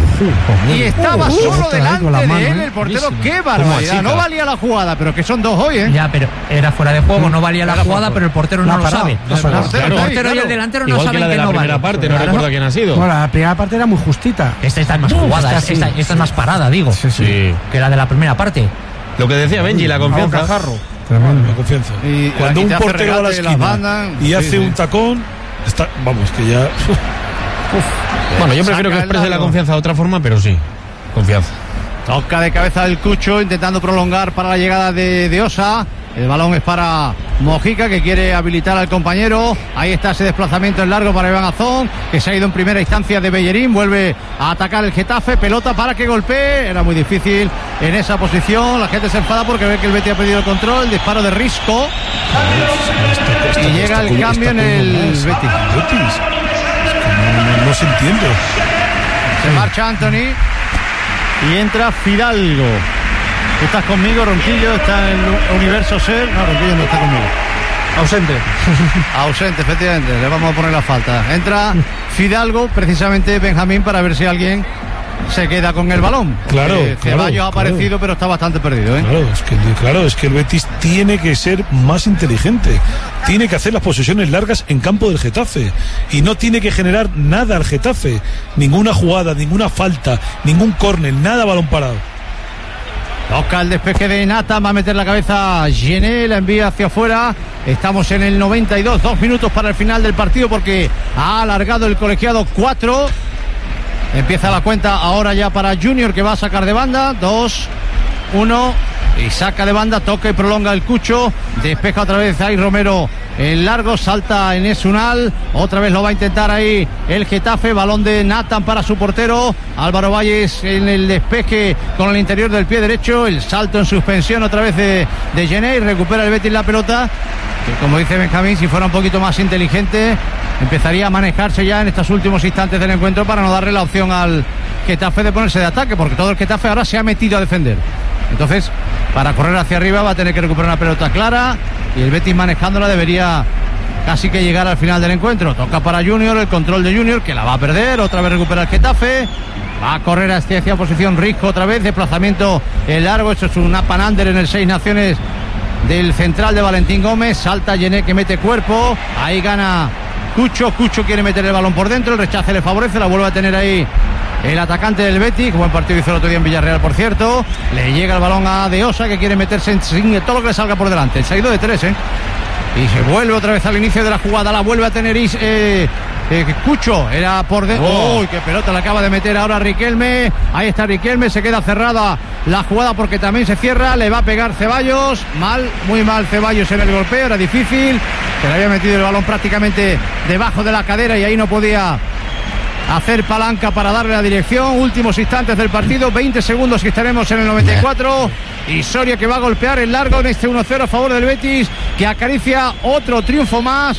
Y estaba Uh, solo otra vez con la delante mano, de él, ¿eh? el portero. Buenísimo. Qué ¿Cómo barbaridad. así, No claro? valía la jugada, pero que son dos hoy, ¿eh? Ya, pero era fuera de juego, no valía la Era jugada, fuera. pero el portero La no ha lo parado, sabe. la ha parado. El Claro, portero y claro. el delantero no Igual que saben la de que la no primera vale. parte, no Claro. recuerdo quién ha sido. Bueno, la primera parte era muy justita. Esta está más Uf, jugada, esta esta, sí. esta- esta es más parada, digo. Sí, sí. Sí. Que la de la primera parte. Lo que decía Benji, la confianza. Tremendo. La confianza. Y Cuando aquí un te hace portero va a la regate, las esquina bandas. y Sí, hace sí. un tacón, está, vamos, que ya. Bueno, yo prefiero que Saca el exprese la largo. confianza de otra forma, pero sí, confianza. Toca de cabeza el Cucho, intentando prolongar para la llegada de, de Osa. El balón es para Mojica, que quiere habilitar al compañero. Ahí está ese desplazamiento en largo para Iván Azón, que se ha ido en primera instancia de Bellerín. Vuelve a atacar el Getafe. Pelota para que golpee. Era muy difícil en esa posición. La gente se enfada porque ve que el Betis ha perdido el control. Disparo de Risco. Y llega el cambio en el Betis. Betis. Es que no, no- no se entiende. Se marcha Anthony y entra Fidalgo. ¿Tú estás conmigo, Ronquillo? ¿Está en el universo ser? No, Ronquillo no está conmigo. Ausente. Ausente, efectivamente. Le vamos a poner la falta. Entra Fidalgo, precisamente Benjamín, para ver si alguien se queda con el balón. Claro, Eh, claro, Ceballos ha claro. aparecido, pero está bastante perdido, ¿eh? Claro es, que, claro, es que el Betis tiene que ser más inteligente. Tiene que hacer las posesiones largas en campo del Getafe. Y no tiene que generar nada al Getafe. Ninguna jugada, ninguna falta, ningún córner, nada balón parado. Toca el despeje de Nata, va a meter la cabeza Gené, la envía hacia afuera. Estamos en el noventa y dos, dos minutos para el final del partido porque ha alargado el colegiado cuatro. Empieza la cuenta ahora ya para Junior, que va a sacar de banda. Dos, uno, y saca de banda, toca y prolonga el Cucho. Despeja otra vez ahí Romero en largo, salta en Esunal. Otra vez lo va a intentar ahí el Getafe. Balón de Nathan para su portero. Álvaro Valles en el despeje con el interior del pie derecho. El salto en suspensión otra vez de, de Gené. Recupera el Betis la pelota. Que como dice Benjamín, si fuera un poquito más inteligente, empezaría a manejarse ya en estos últimos instantes del encuentro para no darle la opción al Getafe de ponerse de ataque, porque todo el Getafe ahora se ha metido a defender. Entonces, para correr hacia arriba va a tener que recuperar una pelota clara y el Betis manejándola debería casi que llegar al final del encuentro. Toca para Junior, el control de Junior, que la va a perder, otra vez recupera el Getafe. Va a correr hacia, hacia posición Risco otra vez, desplazamiento en largo, esto es un Apanander en el Seis Naciones del central de Valentín Gómez. Salta Gené, que mete cuerpo, ahí gana Cucho. Cucho quiere meter el balón por dentro, el rechace le favorece, la vuelve a tener ahí el atacante del Betis. Buen partido hizo el otro día en Villarreal, por cierto. Le llega el balón a De Osa, que quiere meterse en sin todo lo que le salga por delante. Se ha ido de tres, ¿eh? Y se vuelve otra vez al inicio de la jugada, la vuelve a tener Is, eh, eh, Cucho, era por dentro. Oh. Uy, qué pelota le acaba de meter ahora Riquelme. Ahí está Riquelme, se queda cerrada la jugada porque también se cierra. Le va a pegar Ceballos, mal, muy mal Ceballos en el golpeo, era difícil. Se le había metido el balón prácticamente debajo de la cadera y ahí no podía hacer palanca para darle la dirección. Últimos instantes del partido, veinte segundos que estaremos en el noventa y cuatro. Y Soria, que va a golpear el largo en este uno cero a favor del Betis, que acaricia otro triunfo más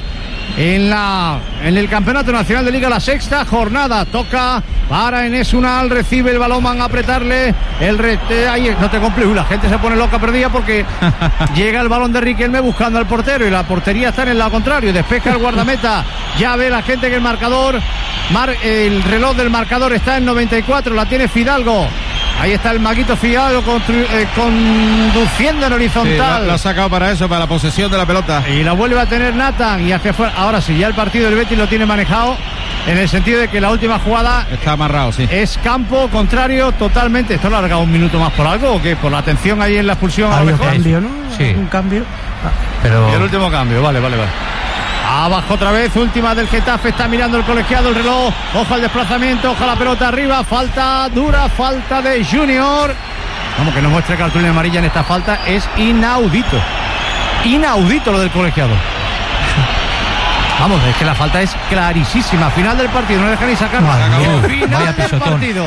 en la en el Campeonato Nacional de Liga, la sexta jornada. Toca para Enes Unal, recibe el balón, van a apretarle el rete, ahí no te compliques, la gente se pone loca perdida porque llega el balón de Riquelme buscando al portero y la portería está en el lado contrario, despeja el guardameta, ya ve la gente que el marcador mar, el reloj del marcador está en noventa y cuatro, la tiene Fidalgo. Ahí está el Maguito Fidalgo eh, conduciendo en horizontal. Sí, lo ha sacado para eso, para la posesión de la pelota. Y la vuelve a tener Nathan y hacia afuera. Ahora sí, ya el partido del Betis lo tiene manejado en el sentido de que la última jugada está amarrado, sí. Es campo contrario totalmente. ¿Esto lo ha alargado un minuto más por algo o qué? Por la atención ahí en la expulsión. Hay un cambio, ¿no? Sí. Un cambio. Pero... Y el último cambio, vale, vale, vale. Abajo otra vez, última del Getafe, está mirando el colegiado el reloj, ojo al desplazamiento, ojo a la pelota arriba, falta dura, falta de Junior. Vamos, que nos muestre cartulina amarilla en esta falta, es inaudito, inaudito lo del colegiado. Vamos, es que la falta es clarísima. Final del partido, no deja ni sacar. Final del partido.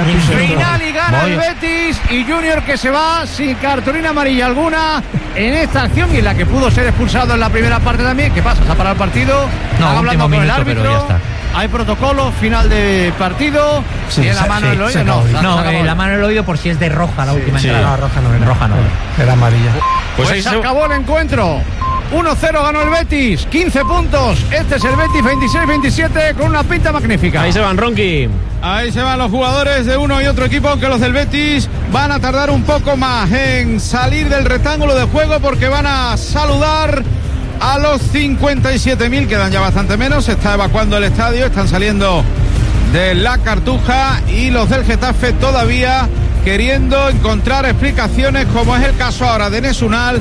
Final y gana Vaya. el Betis y Junior que se va sin cartulina amarilla alguna en esta acción y en la que pudo ser expulsado en la primera parte también. ¿Qué pasa? ¿Se ha parado el partido? No, ¿Están hablando minuto, con el árbitro? Pero ya está. Hay protocolo, final de partido. Sí, ¿Tiene la mano en sí, el oído? No, No, no eh, la mano en el oído por si es de roja la sí, última sí. entrada. No, roja no era. Roja no era. Amarilla. Pues, pues se acabó el encuentro. uno cero ganó el Betis, quince puntos. Este es el Betis veintiséis veintisiete con una pinta magnífica. Ahí se van, Ronqui. Ahí se van los jugadores de uno y otro equipo, aunque los del Betis van a tardar un poco más en salir del rectángulo de juego porque van a saludar a los cincuenta y siete mil, quedan ya bastante menos, se está evacuando el estadio, están saliendo de la Cartuja y los del Getafe todavía queriendo encontrar explicaciones, como es el caso ahora de Enes Unal,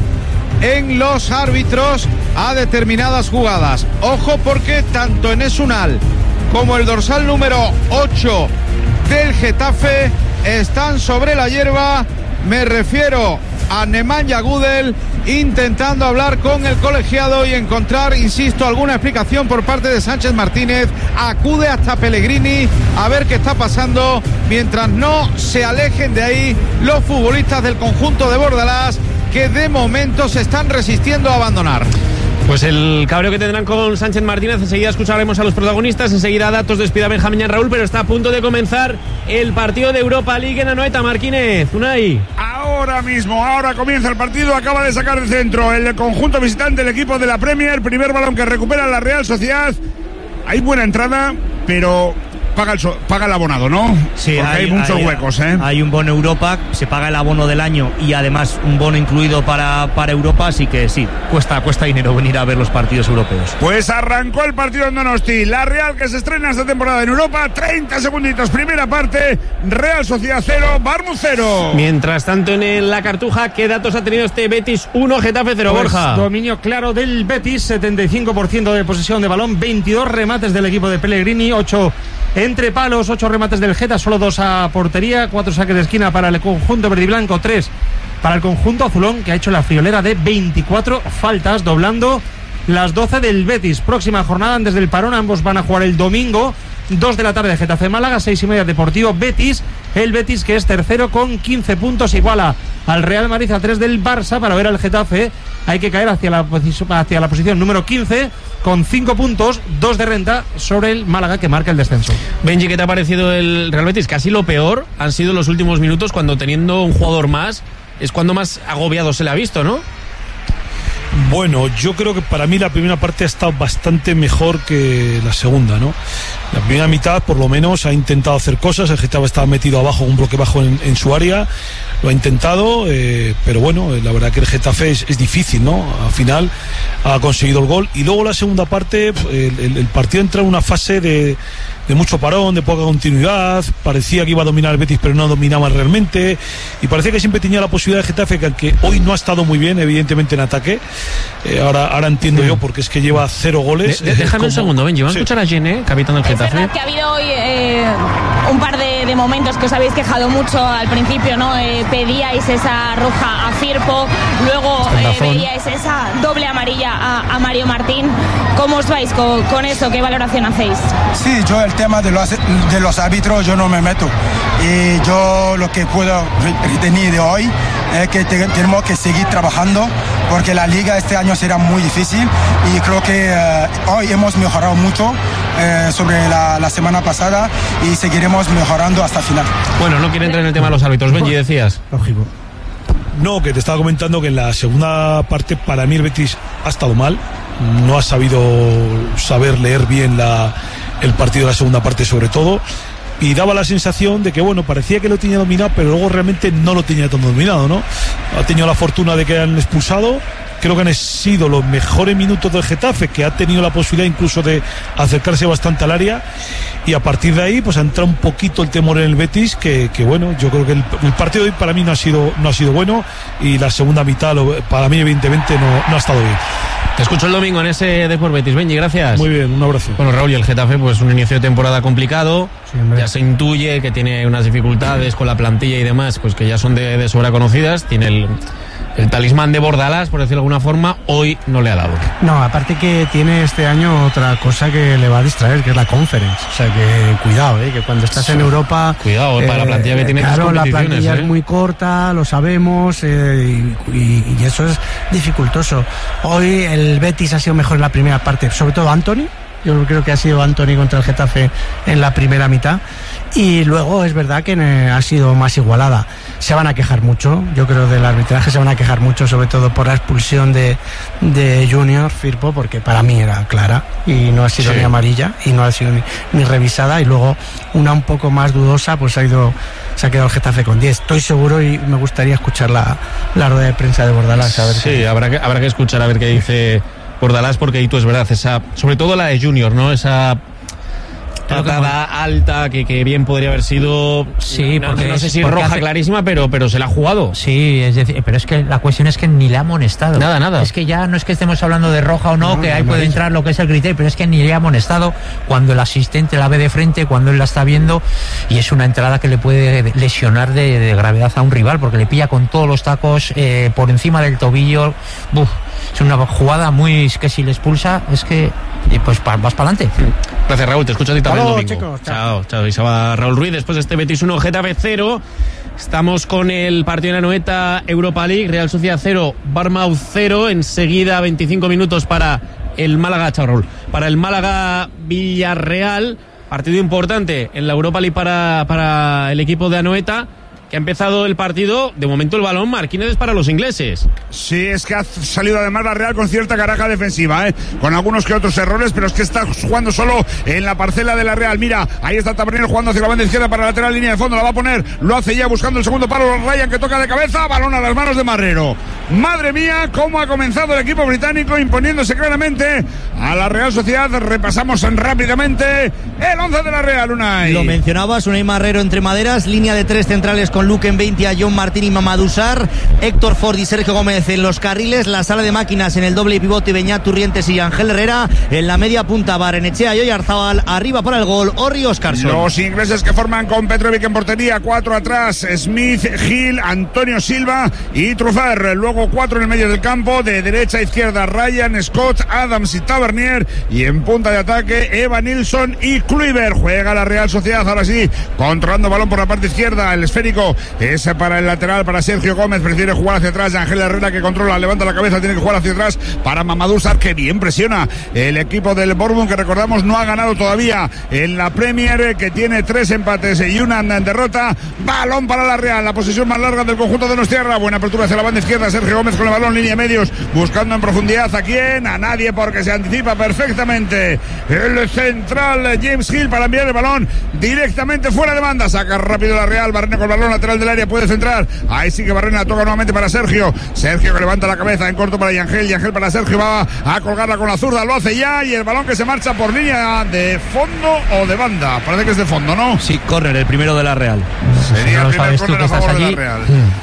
en los árbitros a determinadas jugadas. Ojo porque tanto Enes Unal como el dorsal número ocho del Getafe están sobre la hierba. Me refiero a Nemanja Gudel, intentando hablar con el colegiado y encontrar, insisto, alguna explicación por parte de Sánchez Martínez. Acude hasta Pellegrini a ver qué está pasando, mientras no se alejen de ahí los futbolistas del conjunto de Bordalás, que de momento se están resistiendo a abandonar. Pues el cabreo que tendrán con Sánchez Martínez, enseguida escucharemos a los protagonistas, enseguida datos, despida Benjamín y Raúl, pero está a punto de comenzar el partido de Europa League en Anoeta. Marquínez, Unai. Ahora mismo, ahora comienza el partido, acaba de sacar el centro el conjunto visitante, el equipo de la Premier, primer balón que recupera la Real Sociedad. Hay buena entrada, pero paga el, so, paga el abonado, ¿no? Sí, porque hay, hay muchos hay, huecos, ¿eh? Hay un bono Europa, se paga el abono del año y además un bono incluido para, para Europa, así que sí, cuesta, cuesta dinero venir a ver los partidos europeos. Pues arrancó el partido en Donosti, la Real que se estrena esta temporada en Europa, treinta segunditos, primera parte, Real Sociedad cero, Bournemouth cero. Mientras tanto en la Cartuja, ¿qué datos ha tenido este Betis uno, Getafe cero, pues Borja? Dominio claro del Betis, setenta y cinco por ciento de posesión de balón, veintidós remates del equipo de Pellegrini, ocho entre palos, ocho remates del Geta, solo dos a portería, cuatro saques de esquina para el conjunto verde y blanco, tres para el conjunto azulón, que ha hecho la friolera de veinticuatro faltas, doblando las doce del Betis. Próxima jornada antes del parón, ambos van a jugar el domingo, dos de la tarde, Getafe Málaga, seis y media Deportivo Betis. El Betis, que es tercero con quince puntos, iguala al Real Madrid a tres del Barça. Para ver al Getafe hay que caer hacia la, hacia la posición número quince con cinco puntos, dos de renta sobre el Málaga, que marca el descenso. Benji, ¿qué te ha parecido el Real Betis? Casi lo peor han sido los últimos minutos, cuando teniendo un jugador más es cuando más agobiado se le ha visto, ¿no? Bueno, yo creo que para mí la primera parte ha estado bastante mejor que la segunda, ¿no? La primera mitad, por lo menos, ha intentado hacer cosas. El Getafe estaba metido abajo, un bloque bajo en, en su área. Lo ha intentado, eh, pero bueno, la verdad que el Getafe es, es difícil, ¿no? Al final ha conseguido el gol. Y luego la segunda parte, el, el, el partido entra en una fase de, de mucho parón, de poca continuidad. Parecía que iba a dominar el Betis, pero no dominaba realmente. Y parecía que siempre tenía la posibilidad de Getafe, que aunque hoy no ha estado muy bien, evidentemente en ataque. Eh, ahora, ahora entiendo sí. yo, porque es que lleva cero goles. De, de, déjame como... un segundo, Benji. Vamos sí. a escuchar a Gene, capitán del Getafe. Es verdad que ha habido hoy eh, un par de, de momentos que os habéis quejado mucho al principio, ¿no? Eh, pedíais esa roja a Firpo, luego eh, veíais esa doble amarilla a, a Mario Martín. ¿Cómo os vais con, con eso? ¿Qué valoración hacéis? Sí, yo el tema de los, de los árbitros yo no me meto. Y yo lo que puedo retener de hoy es que te, tenemos que seguir trabajando porque la liga este año será muy difícil y creo que eh, hoy hemos mejorado mucho eh, sobre la, la semana pasada y seguiremos mejorando hasta el final. Bueno, no quiere entrar en el tema de los árbitros. Benji, decías. Lógico. No, que te estaba comentando que en la segunda parte para mí el Betis ha estado mal, no ha sabido saber leer bien la, el partido de la segunda parte sobre todo, y daba la sensación de que bueno, parecía que lo tenía dominado, pero luego realmente no lo tenía todo dominado, ¿no? Ha tenido la fortuna de que han expulsado. Creo que han sido los mejores minutos del Getafe, que ha tenido la posibilidad incluso de acercarse bastante al área, y a partir de ahí pues ha entrado un poquito el temor en el Betis, que, que bueno, yo creo que el, el partido de hoy para mí no ha sido no ha sido bueno, y la segunda mitad lo, para mí evidentemente no, no ha estado bien. Te escucho el domingo en ese Depor Betis. Benji, gracias. Muy bien, un abrazo. Bueno, Raúl, y el Getafe, pues un inicio de temporada complicado. Sí, ya se intuye que tiene unas dificultades con la plantilla y demás, pues que ya son de, de sobra conocidas. Tiene el, el talismán de Bordalás, por decirlo de alguna forma, hoy no le ha dado. No, aparte que tiene este año otra cosa que le va a distraer, que es la Conference. O sea que cuidado, ¿eh? Que cuando estás en Europa... Cuidado, eh, para la plantilla que tiene claro, las competiciones. La plantilla ¿eh? es muy corta, lo sabemos, eh, y, y, y eso es dificultoso. Hoy el Betis ha sido mejor en la primera parte, sobre todo Anthony. Yo creo que ha sido Anthony contra el Getafe en la primera mitad, y luego es verdad que ha sido más igualada. Se van a quejar mucho, yo creo, del arbitraje, se van a quejar mucho, sobre todo por la expulsión de, de Junior Firpo, porque para mí era clara y no ha sido sí. ni amarilla y no ha sido ni, ni revisada, y luego una un poco más dudosa, pues ha ido, se ha quedado el Getafe con diez. Estoy seguro, y me gustaría escuchar la, la rueda de prensa de Bordalás. A ver sí, qué... habrá que, habrá que escuchar a ver qué dice Bordalás, porque ahí tú es verdad, esa, sobre todo la de Junior, ¿no? Esa patada alta que, que bien podría haber sido, sí, no, porque no sé es, si roja hace... clarísima, pero, pero se la ha jugado. Sí, es decir, pero es que la cuestión es que ni le ha amonestado. Nada, nada. Es que ya no es que estemos hablando de roja o no, no que ahí no puede entrar lo que es el criterio, pero es que ni le ha amonestado cuando el asistente la ve de frente, cuando él la está viendo, y es una entrada que le puede lesionar de, de gravedad a un rival, porque le pilla con todos los tacos eh, por encima del tobillo. Uf, es una jugada muy que si le expulsa es que pues pa, vas para adelante. Gracias, Raúl, te escucho a ti también. Halo, domingo. chicos, chao. Chao, chao. Y se va Raúl Ruiz después de este Betis uno, Getafe cero. Estamos con el partido de la Anoeta, Europa League, Real Sociedad cero, Bournemouth cero. Enseguida veinticinco minutos para el Málaga, chao Raúl, para el Málaga Villarreal. Partido importante en la Europa League para, para el equipo de Anoeta, que ha empezado el partido. De momento el balón, Marquínez, es para los ingleses. Sí, es que ha salido además la Real con cierta caraja defensiva, ¿eh? Con algunos que otros errores, pero es que está jugando solo en la parcela de la Real. Mira, ahí está Tabernier jugando hacia la banda izquierda para la lateral, línea de fondo, la va a poner, lo hace ya buscando el segundo palo, Ryan, que toca de cabeza, balón a las manos de Marrero. Madre mía, cómo ha comenzado el equipo británico, imponiéndose claramente a la Real Sociedad. Repasamos rápidamente el once de la Real, Unai. Lo mencionabas, Unai Marrero entre maderas, línea de tres centrales con Luque en veinte, a John Martín y Mamadou Sarr, Héctor Ford y Sergio Gómez en los carriles, la sala de máquinas en el doble pivote, Beñat Turrientes y Ángel Herrera, en la media punta Barrenechea y Oyarzábal, arriba para el gol Orri Óscarson. Los ingleses que forman con Petrovic en portería, cuatro atrás, Smith, Gil, Antonio Silva y Truffert, luego cuatro en el medio del campo, de derecha a izquierda Ryan, Scott, Adams y Tavernier, y en punta de ataque Eva Nilsson y Kluivert. Juega la Real Sociedad, ahora sí, controlando balón por la parte izquierda, el esférico es para el lateral, para Sergio Gómez, prefiere jugar hacia atrás, Ángel Herrera que controla, levanta la cabeza, tiene que jugar hacia atrás para Mamadou Sarr, que bien presiona el equipo del Bournemouth, que recordamos no ha ganado todavía en la Premier, que tiene tres empates y una derrota. Balón para la Real, la posesión más larga del conjunto de Nostierra, buena apertura hacia la banda izquierda, Sergio Gómez con el balón, línea medios, buscando en profundidad a quién, a nadie, porque se anticipa perfectamente el central James Hill para enviar el balón directamente fuera de banda, saca rápido la Real, Barrena con el balón lateral del área, puede centrar, ahí sí que Barrena toca nuevamente para Sergio, Sergio que levanta la cabeza en corto para Yangel, Yangel para Sergio, va a colgarla con la zurda, lo hace ya, y el balón que se marcha por línea de fondo o de banda, parece que es de fondo, ¿no? Sí, córner, el primero de la Real. Sería no el primer sabes tú córner que a estás favor allí. de la Real.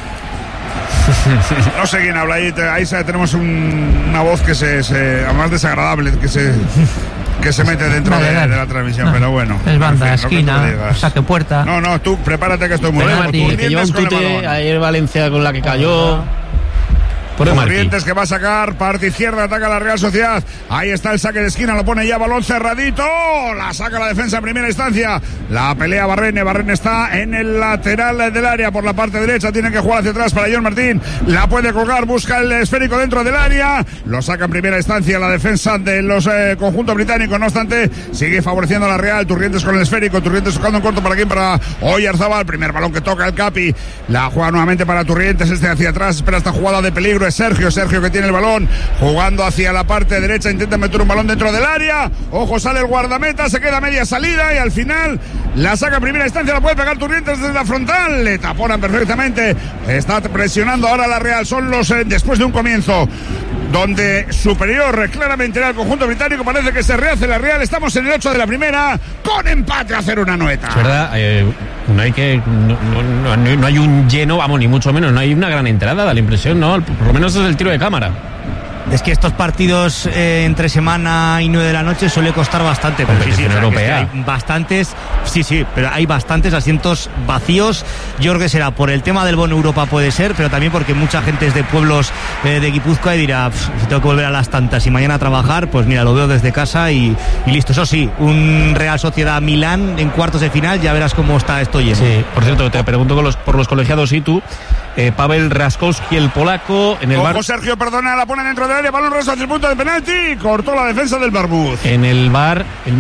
No sé quién habla ahí, ahí tenemos un, una voz que se, se además desagradable, que se que se mete dentro Vale, de, dale. de la transmisión, No, pero bueno. es banda, en fin, lo que tú esquina, digas. saque puerta. No, no, tú prepárate que estoy muy Bueno, lejos. Martín, Tú que lleva un riendas con el tute balón. ayer Valencia con la que cayó. Por Corrientes que va a sacar, parte izquierda, ataca la Real Sociedad. Ahí está el saque de esquina, lo pone ya, balón cerradito. La saca la defensa en primera instancia. La pelea Barrene. Barrene está en el lateral del área por la parte derecha. Tiene que jugar hacia atrás para John Martín. La puede colgar, busca el esférico dentro del área. Lo saca en primera instancia la defensa de los eh, conjuntos británicos. No obstante, sigue favoreciendo a la Real. Turrientes con el esférico. Turrientes tocando en corto para aquí, para Oyarzabal. Primer balón que toca el Capi. La juega nuevamente para Turrientes. Este hacia atrás. Espera esta jugada de peligro. Es Sergio. Sergio que tiene el balón. Jugando hacia la parte derecha. Intenta meter un balón dentro del área. Ojo, sale el guardameta. Se queda media salida y al final la saca en primera instancia. La puede pegar Turrientes desde la frontal. Le taponan perfectamente. Está presionando ahora la Real. Son los eh, después de un comienzo donde superior claramente era el conjunto británico. Parece que se rehace la Real. Estamos en el ocho de la primera con empate a cero una Anoeta. Es verdad, eh, no hay que no, no, no, no hay un lleno, vamos, ni mucho menos, no hay una gran entrada, da la impresión, ¿no? Por lo menos es el tiro de cámara. Es que estos partidos eh, entre semana y nueve de la noche suele costar bastante. Pero sí, sí, o sea, europea. Es que hay bastantes, sí, sí, pero hay bastantes asientos vacíos. Yo creo que será por el tema del bono Europa, puede ser, pero también porque mucha gente es de pueblos eh, de Guipúzcoa y dirá, si tengo que volver a las tantas y mañana a trabajar, pues mira, lo veo desde casa y, y listo. Eso sí, un Real Sociedad Milán en cuartos de final, ya verás cómo está esto lleno. Sí, por cierto, te pregunto con los, por los colegiados y tú, eh, Pavel Raskowski, el polaco, en el Ojo, bar... Sergio, perdona, la pone dentro del área, balón resto hacia el punto de penalti, cortó la defensa del Barbuz. En el bar... El